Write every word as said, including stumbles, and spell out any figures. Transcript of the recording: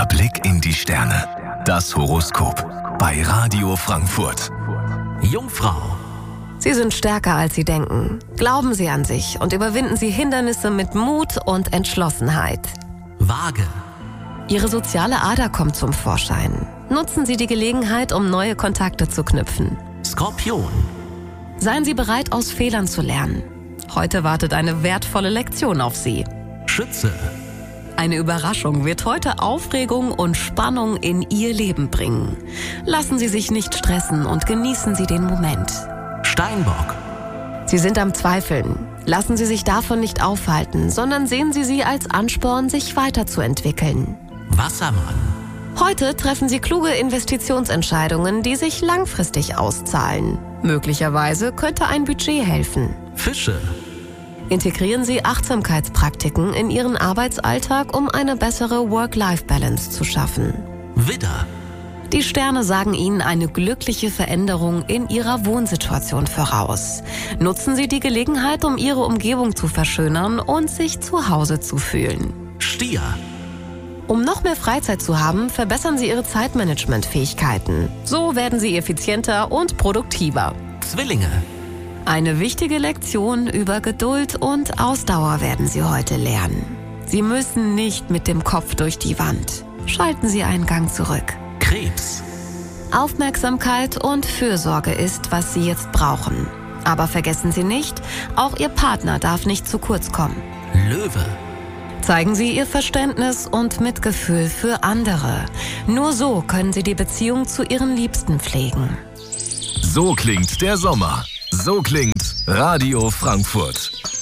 Der Blick in die Sterne. Das Horoskop bei Radio Frankfurt. Jungfrau. Sie sind stärker, als Sie denken. Glauben Sie an sich und überwinden Sie Hindernisse mit Mut und Entschlossenheit. Waage. Ihre soziale Ader kommt zum Vorschein. Nutzen Sie die Gelegenheit, um neue Kontakte zu knüpfen. Skorpion. Seien Sie bereit, aus Fehlern zu lernen. Heute wartet eine wertvolle Lektion auf Sie. Schütze. Eine Überraschung wird heute Aufregung und Spannung in Ihr Leben bringen. Lassen Sie sich nicht stressen und genießen Sie den Moment. Steinbock. Sie sind am Zweifeln. Lassen Sie sich davon nicht aufhalten, sondern sehen Sie sie als Ansporn, sich weiterzuentwickeln. Wassermann. Heute treffen Sie kluge Investitionsentscheidungen, die sich langfristig auszahlen. Möglicherweise könnte ein Budget helfen. Fische. Integrieren Sie Achtsamkeitspraktiken in Ihren Arbeitsalltag, um eine bessere Work-Life-Balance zu schaffen. Widder. Die Sterne sagen Ihnen eine glückliche Veränderung in Ihrer Wohnsituation voraus. Nutzen Sie die Gelegenheit, um Ihre Umgebung zu verschönern und sich zu Hause zu fühlen. Stier. Um noch mehr Freizeit zu haben, verbessern Sie Ihre Zeitmanagement-Fähigkeiten. So werden Sie effizienter und produktiver. Zwillinge. Eine wichtige Lektion über Geduld und Ausdauer werden Sie heute lernen. Sie müssen nicht mit dem Kopf durch die Wand. Schalten Sie einen Gang zurück. Krebs. Aufmerksamkeit und Fürsorge ist, was Sie jetzt brauchen. Aber vergessen Sie nicht, auch Ihr Partner darf nicht zu kurz kommen. Löwe. Zeigen Sie Ihr Verständnis und Mitgefühl für andere. Nur so können Sie die Beziehung zu Ihren Liebsten pflegen. So klingt der Sommer. So klingt Radio Frankfurt.